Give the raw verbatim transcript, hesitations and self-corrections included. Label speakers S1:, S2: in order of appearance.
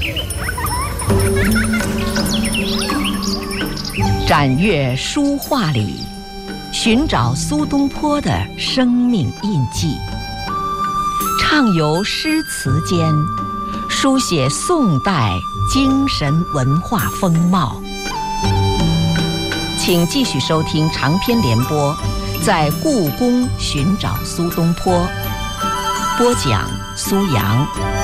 S1: 展阅书画里，寻找苏东坡的生命印记，畅游诗词间，书写宋代精神文化风貌。请继续收听长篇联播，在故宫寻找苏东坡，播讲苏阳。